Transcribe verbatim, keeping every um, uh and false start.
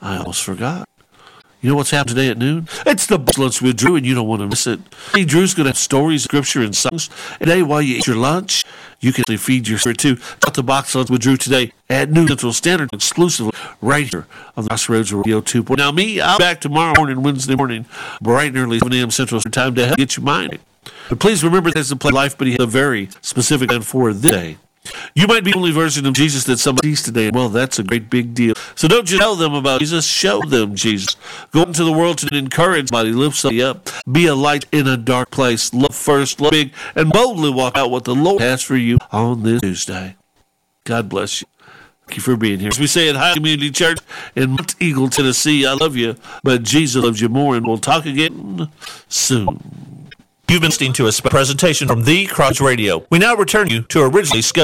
I almost forgot. You know what's happening today at noon? It's the Box Lunch with Drew, and you don't want to miss it. Hey, Drew's going to have stories, scripture, and songs. And today, while you eat your lunch, you can feed your spirit too. Got the Box Lunch with Drew today at noon Central Standard, exclusively right here on the Crossroads Radio two point oh. Now, me, I'll be back tomorrow morning, Wednesday morning, bright and early, seven a.m. Central Standard Time to help get you minded. But please remember, there's a play life, but he has a very specific plan for this day. You might be the only version of Jesus that somebody sees today. Well, that's a great big deal. So don't just tell them about Jesus, show them Jesus. Go into the world to encourage somebody, lift somebody up, be a light in a dark place, love first, love big, and boldly walk out what the Lord has for you on this Tuesday. God bless you. Thank you for being here. As we say at High Community Church in Mount Eagle, Tennessee, I love you, but Jesus loves you more, and we'll talk again soon. You've been listening to a presentation from The Crossroads Radio. We now return you to originally scheduled